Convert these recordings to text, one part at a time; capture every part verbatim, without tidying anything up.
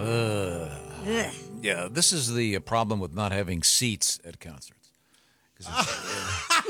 Uh, Ugh. yeah, this is the uh, problem with not having seats at concerts. 'Cause it's,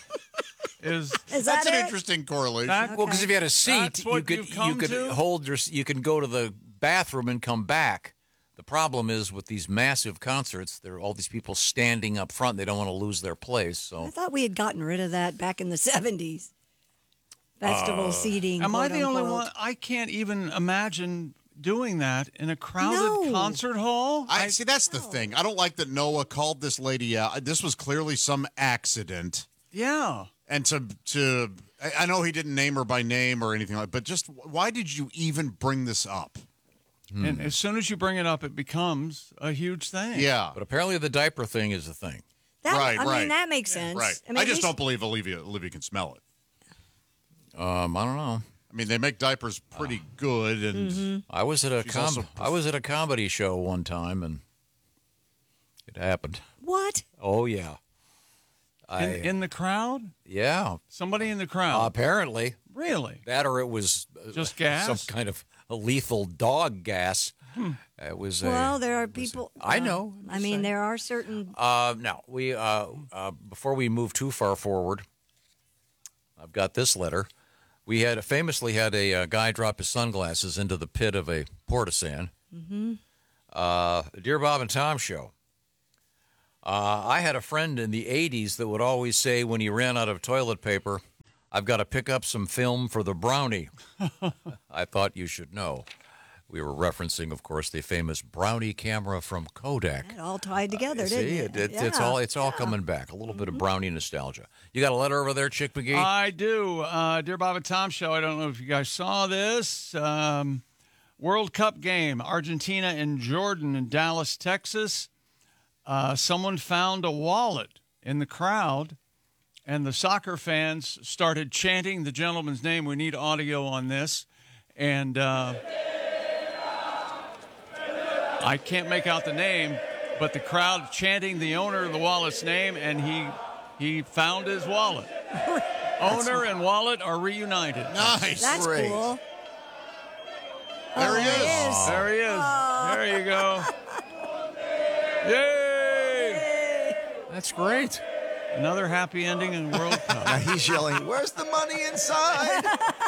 Is Is That's that an it? interesting correlation. that Well, because if you had a seat, That's what you could you've you come could to? hold your you can go to the bathroom and come back. The problem is with these massive concerts, there are all these people standing up front. They don't want to lose their place. So I thought we had gotten rid of that back in the seventies. Festival Uh, seating. Am I quote the only unquote. one? I can't even imagine doing that in a crowded No. concert hall. I see. That's the thing. I don't like that Noah called this lady out. This was clearly some accident, Yeah. and to to I- I know he didn't name her by name or anything like. But just why did you even bring this up? And as soon as you bring it up, it becomes a huge thing. Yeah, but apparently the diaper thing is a thing. That, Right, I right. mean, that makes sense. right. I, mean, I at just least- don't believe Olivia Olivia can smell it. Um, I don't know. I mean, they make diapers pretty good, and Mm-hmm. I was at a She's com- also- I was at a comedy show one time, and it happened. What? Oh yeah, I In, in the crowd? yeah. Somebody in the crowd? Apparently, really? that or it was uh, Just gas? some kind of a lethal dog gas. Hmm. It was. Well, a, there are people. I uh, know. I mean, there are certain. Uh, no, we uh, uh, before we move too far forward, I've got this letter. We had famously had a, uh guy drop his sunglasses into the pit of a portisan. Mm-hmm. Uh, Dear Bob and Tom show. Uh, I had a friend in the eighties that would always say when he ran out of toilet paper, "I've got to pick up some film for the brownie." I thought you should know. We were referencing, of course, the famous brownie camera from Kodak. It all tied together, Uh, didn't see, it? it, it, it's Yeah. all it's all coming back. A little bit of brownie nostalgia. You got a letter over there, Chick McGee? I do. Uh, Dear Bob and Tom show, I don't know if you guys saw this. Um, World Cup game, Argentina and Jordan in Dallas, Texas. Uh, someone found a wallet in the crowd, and the soccer fans started chanting the gentleman's name. We need audio on this. And uh, I can't make out the name, but the crowd chanting the owner of the wallet's name, and he he found his wallet. Owner and wallet are reunited. nice. That's Great. cool. There he Oh, is. it is. There he is. There you go. Yay! That's great. Another happy ending in World Cup. Now he's yelling, "Where's the money inside?"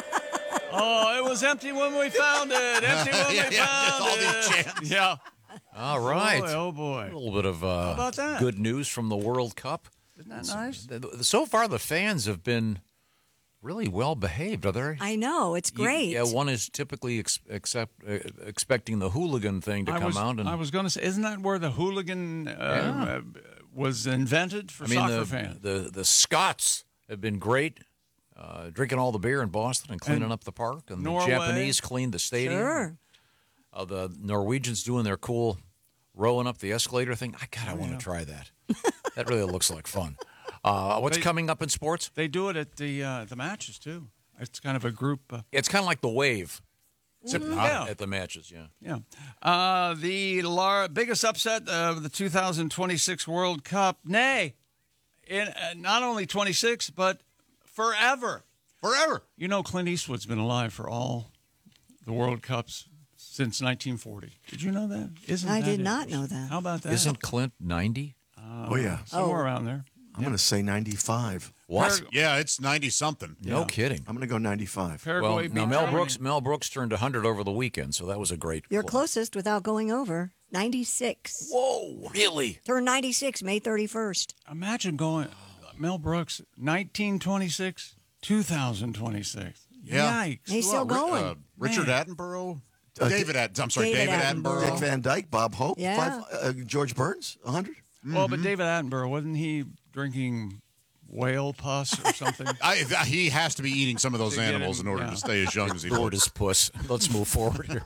Oh, it was empty when we found it. Empty when Yeah, we yeah, found all these it. chants. Yeah. All right. Boy, oh A boy. little bit of uh, about that? good news from the World Cup. Isn't that nice? Th- th- So far, the fans have been really well behaved. Are there? I know. It's You- great. yeah, one is typically ex- accept, uh, expecting the hooligan thing to I come was, out, and I was going to say, isn't that where the hooligan uh, uh, was invented for I mean, soccer the, fans? the the Scots have been great, uh, drinking all the beer in Boston and cleaning And up the park, and Norway. the Japanese cleaned the stadium. Sure. Uh, the Norwegians doing their cool rowing up the escalator thing. I God, I want to try that. That really looks like fun. Uh, what's They- coming up in sports? They do it at the uh, the matches too. It's kind of a group. Uh, It's kind of like the wave. Except not Yeah. at the matches, yeah. Yeah. Uh, the lar- biggest upset of the two thousand twenty-six World Cup, nay, in uh, not only twenty-six, but forever. Forever. You know, Clint Eastwood's been alive for all the World Cups since nineteen forty. Did you know that? Isn't I that did not interesting? know that. How about that? Isn't Clint ninety? Oh yeah, Somewhere Oh. around there. I'm going to say ninety-five. What? Parag- Yeah, it's ninety something. No Yeah. kidding. I'm going to go ninety-five. Well, Paraguay now beat Mel Germany. Brooks, Mel Brooks turned one hundred over the weekend, so that was a great. You're cl- closest without going over. ninety-six. Whoa, really? Turned ninety-six May thirty-first. Imagine going, Mel Brooks, nineteen twenty-six, two thousand twenty-six. Yeah. Yikes. He's still Ri- going. Uh, Richard Man. Attenborough. Uh, David Att- I'm sorry, David David, Attenborough. Attenborough. Dick Van Dyke, Bob Hope, Yeah. five, uh, George Burns, one hundred. Well, but David Attenborough, wasn't he drinking whale pus or something? I, he has to be eating some of those To get animals him, in order yeah. to stay as young as he Lord looks. is puss. Let's move forward here.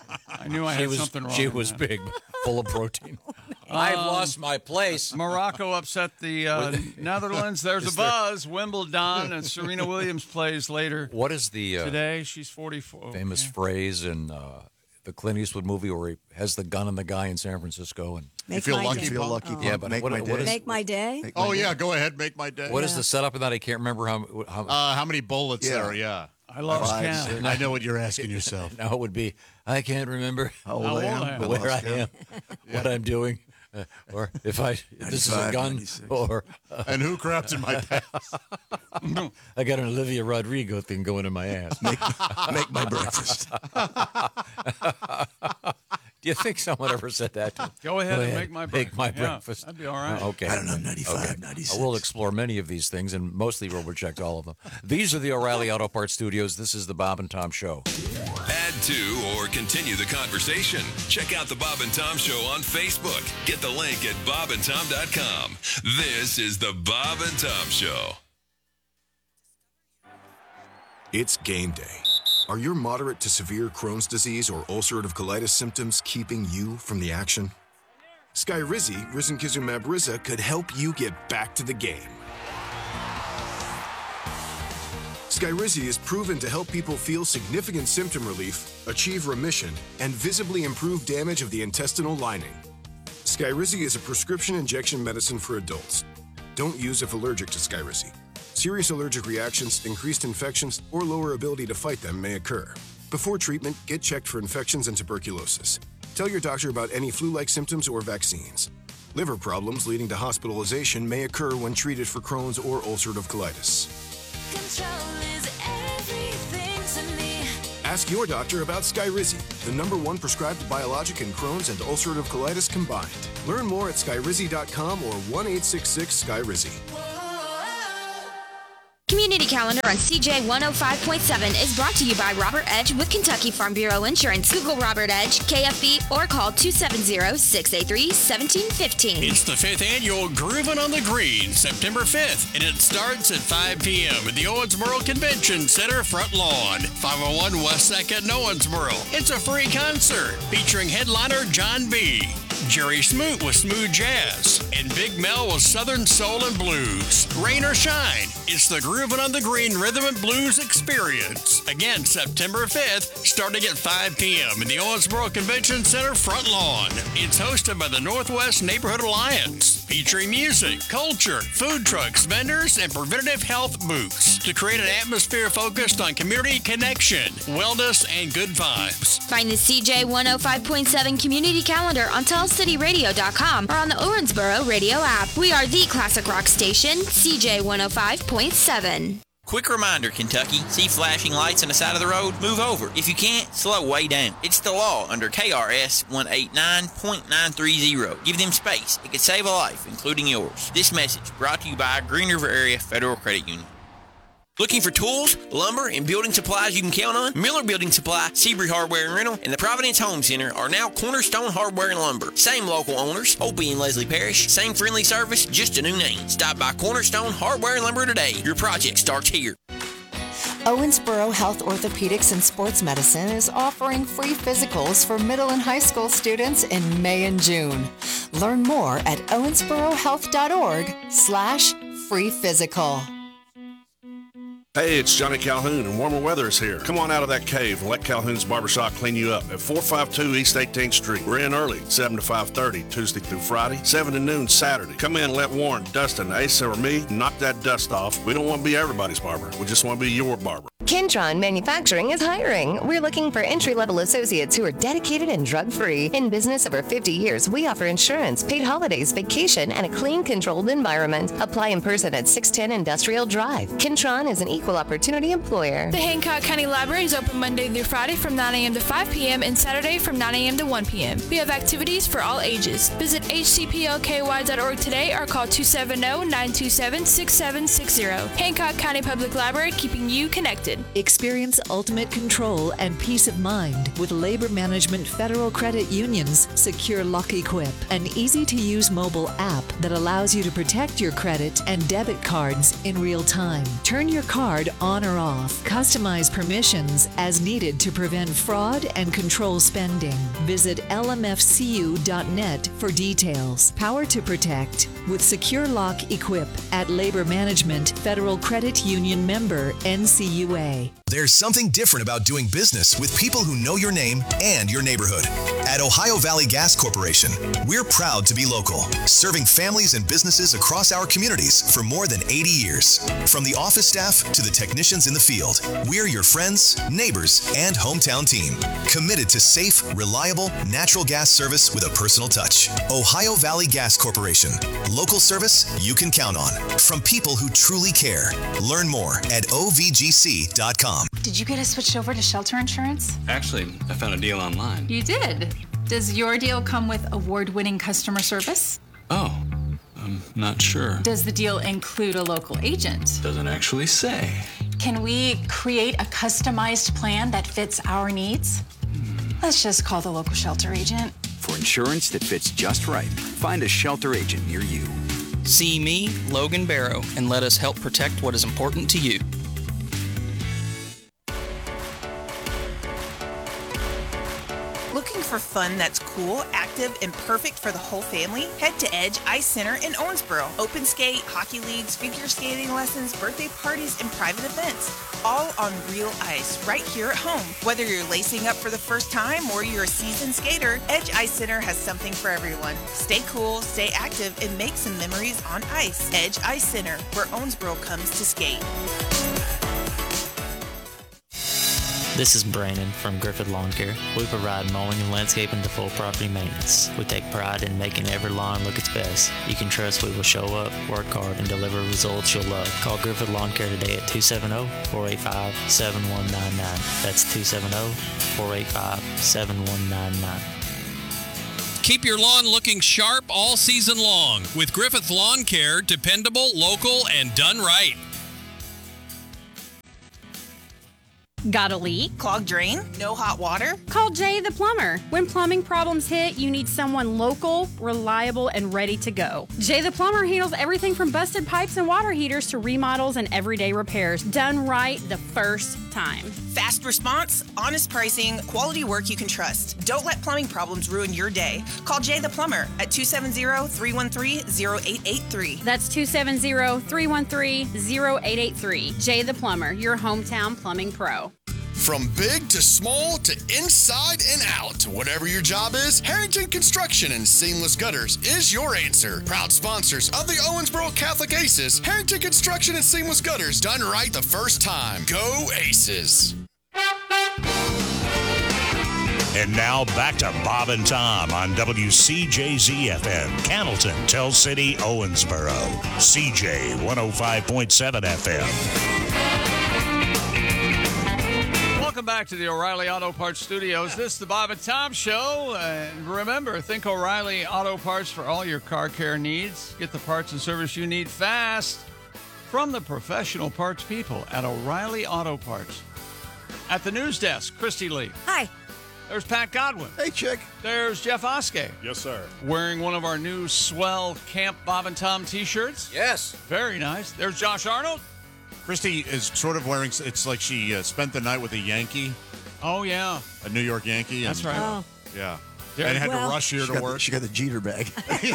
I knew I She had was, something wrong. she with was that. big, full of protein. I've lost my place. Morocco upset the uh, Netherlands. There's a buzz. Wimbledon, and Serena Williams plays later What is the uh, today. She's forty-four. famous Okay. phrase in uh, the Clint Eastwood movie where he has the gun on the guy in San Francisco? And Make feel my lucky, day. Feel lucky, Oh. Punk. Yeah, but make what- my what day. is- Make my day. Make my Oh, day. yeah, go ahead, make my day. what is Yeah. the setup of that? I can't remember how. how Uh, how many bullets Yeah. there? Yeah. I lost Five, count. six. I know what you're asking yourself. Now it would be, I can't remember How old How I old I am? am. where I am, what I'm doing, uh, or if I if this is a ninety-five, gun, ninety-six. or uh, And who crapped in my pants? I got an Olivia Rodrigo thing going in my ass. Make, make my breakfast. Do you think someone ever said that? To me? Go ahead and make my Make my breakfast. Yeah, breakfast. that'd be all right. Oh, okay. I don't know, ninety-five, Okay. ninety-six. I will explore many of these things, and mostly Robert checked all of them. These are the O'Reilly Auto Parts Studios. This is the Bob and Tom Show. Add to or continue the conversation. Check out the Bob and Tom Show on Facebook. Get the link at bob and tom dot com. This is the Bob and Tom Show. It's game day. Are your moderate to severe Crohn's disease or ulcerative colitis symptoms keeping you from the action? Skyrizi, risankizumab Riza, could help you get back to the game. Skyrizi is proven to help people feel significant symptom relief, achieve remission, and visibly improve damage of the intestinal lining. Skyrizi is a prescription injection medicine for adults. Don't use if allergic to Skyrizi. Serious allergic reactions, increased infections, or lower ability to fight them may occur. Before treatment, get checked for infections and tuberculosis. Tell your doctor about any flu-like symptoms or vaccines. Liver problems leading to hospitalization may occur when treated for Crohn's or ulcerative colitis. Control is everything to me. Ask your doctor about Skyrizi, the number one prescribed biologic in Crohn's and ulcerative colitis combined. Learn more at skyrizi dot com or one eight six six Skyrizi. Community Calendar on C J one oh five point seven is brought to you by Robert Edge with Kentucky Farm Bureau Insurance. Google Robert Edge, K F B, or call two seven zero, six eight three, one seven one five. It's the fifth annual Groovin' on the Green, September fifth, and it starts at five p.m. at the Owensboro Convention Center front lawn, five oh one West second in Owensboro. It's a free concert featuring headliner John B., Jerry Smoot with Smooth Jazz, and Big Mel with Southern Soul and Blues. Rain or shine, it's the Groovin' on the Green Rhythm and Blues Experience. Again, September fifth, starting at five p.m. in the Owensboro Convention Center front lawn. It's hosted by the Northwest Neighborhood Alliance, featuring music, culture, food trucks, vendors, and preventative health booths to create an atmosphere focused on community connection, wellness, and good vibes. Find the C J one oh five point seven Community Calendar on tell city radio dot com or on the Owensboro Radio app. We are the classic rock station, C J one oh five point seven. Quick reminder, Kentucky, see flashing lights on the side of the road? Move over. If you can't, slow way down. It's the law under K R S one eighty-nine point nine three zero. Give them space. It could save a life, including yours. This message brought to you by Green River Area Federal Credit Union. Looking for tools, lumber, and building supplies you can count on? Miller Building Supply, Seabury Hardware and Rental, and the Providence Home Center are now Cornerstone Hardware and Lumber. Same local owners, Opie and Leslie Parrish. Same friendly service, just a new name. Stop by Cornerstone Hardware and Lumber today. Your project starts here. Owensboro Health Orthopedics and Sports Medicine is offering free physicals for middle and high school students in May and June. Learn more at owensborohealth.org slash free physical. Hey, it's Johnny Calhoun, and warmer weather is here. Come on out of that cave and let Calhoun's Barbershop clean you up at four fifty-two East eighteenth Street. We're in early, seven to five thirty, Tuesday through Friday, seven to noon Saturday. Come in and let Warren, Dustin, Asa, or me knock that dust off. We don't want to be everybody's barber. We just want to be your barber. Kentron Manufacturing is hiring. We're looking for entry-level associates who are dedicated and drug-free. In business over fifty years, we offer insurance, paid holidays, vacation, and a clean, controlled environment. Apply in person at six ten Industrial Drive. Kentron is an equal opportunity employer. The Hancock County Library is open Monday through Friday from nine a.m. to five p.m. and Saturday from nine a.m. to one p.m. We have activities for all ages. Visit h c p l k y dot org today or call two seven zero, nine two seven, six seven six zero. Hancock County Public Library, keeping you connected. Experience ultimate control and peace of mind with Labor Management Federal Credit Union's Secure Lock Equip, an easy-to-use mobile app that allows you to protect your credit and debit cards in real time. Turn your card on or off. Customize permissions as needed to prevent fraud and control spending. Visit L M F C U dot net for details. Power to protect with Secure Lock Equip at Labor Management Federal Credit Union member N C U A. There's something different about doing business with people who know your name and your neighborhood. At Ohio Valley Gas Corporation, we're proud to be local, serving families and businesses across our communities for more than eighty years. From the office staff to the technicians in the field, we're your friends, neighbors, and hometown team. Committed to safe, reliable, natural gas service with a personal touch. Ohio Valley Gas Corporation. Local service you can count on. From people who truly care. Learn more at O V G C dot com. Did you get us switched over to shelter insurance? Actually, I found a deal online. You did. Does your deal come with award-winning customer service? Oh, I'm not sure. Does the deal include a local agent? Doesn't actually say. Can we create a customized plan that fits our needs? Let's just call the local shelter agent. For insurance that fits just right, find a shelter agent near you. See me, Logan Barrow, and let us help protect what is important to you. Looking for fun that's cool, active, and perfect for the whole family? Head to Edge Ice Center in Owensboro. Open skate, hockey leagues, figure skating lessons, birthday parties, and private events. All on real ice, right here at home. Whether you're lacing up for the first time or you're a seasoned skater, Edge Ice Center has something for everyone. Stay cool, stay active, and make some memories on ice. Edge Ice Center, where Owensboro comes to skate. This is Brandon from Griffith Lawn Care. We provide mowing and landscaping to full property maintenance. We take pride in making every lawn look its best. You can trust we will show up, work hard, and deliver results you'll love. Call Griffith Lawn Care today at two seven zero, four eight five, seven one nine nine. That's two seven zero, four eight five, seven one nine nine. Keep your lawn looking sharp all season long with Griffith Lawn Care, dependable, local, and done right. Got a leak? Clogged drain? No hot water? Call Jay the Plumber. When plumbing problems hit, you need someone local, reliable, and ready to go. Jay the Plumber handles everything from busted pipes and water heaters to remodels and everyday repairs. Done right the first time. Fast response, honest pricing, quality work you can trust. Don't let plumbing problems ruin your day. Call Jay the Plumber at two seven zero, three one three, zero eight eight three. That's two seven zero, three one three, zero eight eight three. Jay the Plumber, your hometown plumbing pro. From big to small to inside and out, whatever your job is, Harrington Construction and Seamless Gutters is your answer. Proud sponsors of the Owensboro Catholic Aces, Harrington Construction and Seamless Gutters, done right the first time. Go Aces! And now back to Bob and Tom on W C J Z F M, Cannleton, Tell City, Owensboro. C J one oh five point seven F M. Welcome back to the O'Reilly Auto Parts Studios. This is the Bob and Tom Show. And remember, think O'Reilly Auto Parts for all your car care needs. Get the parts and service you need fast from the professional parts people at O'Reilly Auto Parts. At the news desk, Christy Lee. Hi. There's Pat Godwin. Hey, chick. There's Jeff Oskey. Yes, sir. Wearing one of our new swell Camp Bob and Tom t-shirts. Yes. Very nice. There's Josh Arnold. Christy is sort of wearing, it's like she uh, spent the night with a Yankee. Oh, yeah. A New York Yankee. That's and, right. Oh. Yeah. There- and had Well- to rush here She to got, work. the, she got the Jeter bag.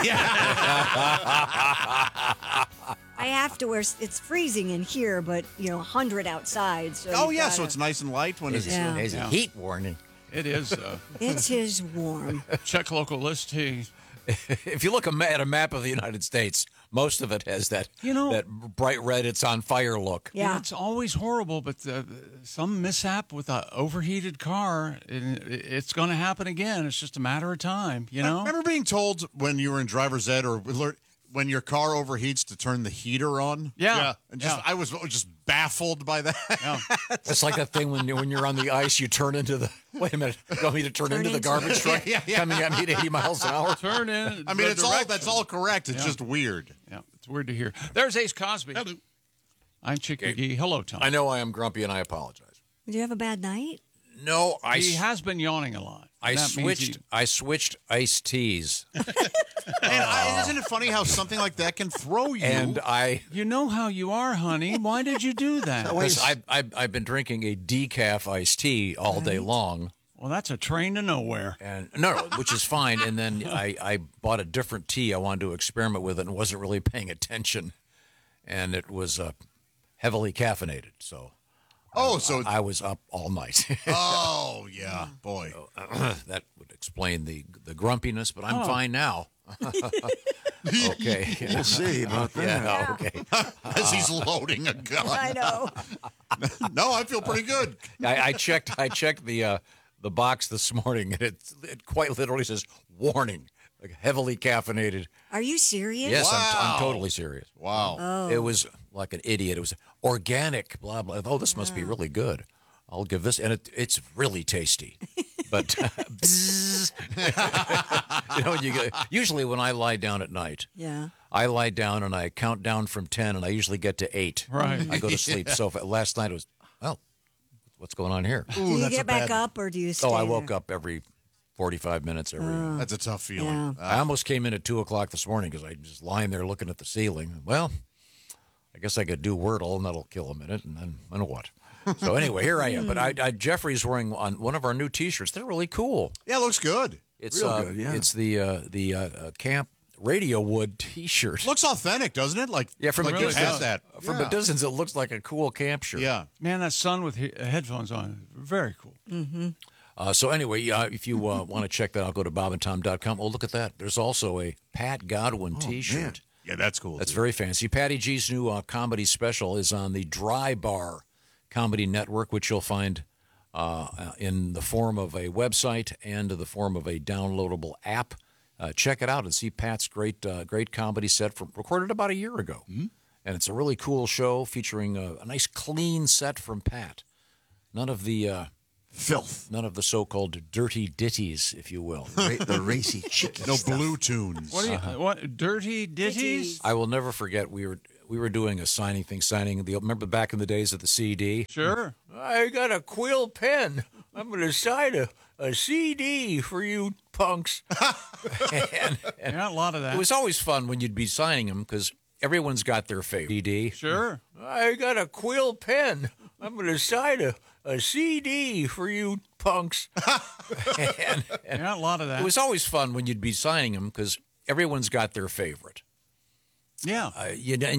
I have to wear, it's freezing in here, but, you know, one hundred outside. So Oh, you've yeah, so gotta- it's nice and light when it's... Yeah. There's a heat warning. It is. Uh, It is warm. check local list. Hey, If you look a ma- at a map of the United States, most of it has that You know- that bright red, it's on fire look. Yeah. It's always horrible, but uh, some mishap with an overheated car, it, it's going to happen again. It's just a matter of time, you I know? remember being told when you were in driver's ed or lear- when your car overheats to turn the heater on? Yeah. And just Yeah. I was just baffled by that. Yeah. It's like that thing when you when you're on the ice, you turn into the. Wait a minute, you want me to turn, Turn into the into- garbage truck Yeah, yeah. coming at me at eighty miles an hour? Turn in. I mean, the it's all direction. that's all correct. It's Yeah. just weird. Yeah, it's weird to hear. There's Ace Cosby. Hello. I'm Chick McGee. Hello, Tom. I know I am grumpy, and I apologize. Did you have a bad night? No, I He s- has been yawning a lot. I That means switched. he- I switched iced teas, And I, isn't it funny how something like that can throw you? and I. You know how you are, honey. Why did you do that? Because I, I, I've been drinking a decaf iced tea all day long, Well, that's a train to nowhere. and no, no, which is fine. And then I, I bought a different tea. I wanted to experiment with it, and wasn't really paying attention, and it was uh, heavily caffeinated. So Oh, so I, I was up all night. Oh, yeah, boy. So, uh, that would explain the the grumpiness, but I'm Oh. fine now. Okay. We'll see about that. Yeah, okay. As he's loading a gun. I know. No, I feel pretty good. I, I checked. I checked the uh, the box this morning, and it, it quite literally says "warning," like heavily caffeinated. Are you serious? Yes, I'm, I'm Wow. totally serious. Wow. Oh. It was like an idiot. It was organic, blah blah. Oh, this must be really good. I'll give this, and it, it's really tasty. But bzzz. you know, you get, usually when I lie down at night, Yeah. I lie down and I count down from ten, and I usually get to eight. Right. I go to sleep. So if, last night it was, well, what's going on here? Do you get back up or do you stay Oh, I there? woke up every forty-five minutes. Every. Oh. That's a tough feeling. I almost came in at two o'clock this morning because I was just lying there looking at the ceiling. Well, I guess I could do Wordle, and that'll kill a minute, and then I know what. So anyway, here I am. But I, I Jeffrey's wearing on one of our new T-shirts. They're really cool. Yeah, it looks good. It's Real uh, good, yeah. It's the uh, the uh, uh, Camp Radio Wood T-shirt. Looks authentic, doesn't it? Like Yeah, from like a it distance. has that. From Yeah. a distance, it looks like a cool camp shirt. Yeah. Man, that son with he- headphones on, very cool. Mm-hmm. Uh, so anyway, uh, if you uh, want to check that out, go to bob and tom dot com. Oh, look at that. There's also a Pat Godwin T-shirt. man. Yeah, that's cool. That's dude. very fancy. Patty G's new uh, comedy special is on the Dry Bar Comedy Network, which you'll find uh, in the form of a website and in the form of a downloadable app. Uh, check it out and see Pat's great uh, great comedy set from recorded about a year ago. Mm-hmm. And it's a really cool show featuring a, a nice clean set from Pat. None of the uh, filth. None of the so-called dirty ditties, if you will. Ra- the racy chicken. No blue tunes. What, are you, Uh-huh. what dirty ditties? I will never forget we were we were doing a signing thing, signing the remember back in the days of the C D? Sure. I got a quill pen. I'm going to sign a, a C D for you punks. and, and Yeah, a lot of that. it was always fun when you'd be signing them because everyone's got their favorite C D. Sure. I got a quill pen. I'm going to sign a, a C D for you punks. and, and Yeah, a lot of that. it was always fun when you'd be signing them because everyone's got their favorite. Yeah. Uh, you,